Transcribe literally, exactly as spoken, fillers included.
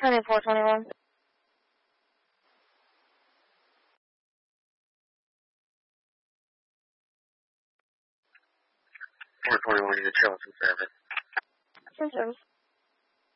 twenty-four twenty-one. four twenty-one, you get channel two seven. Ten service.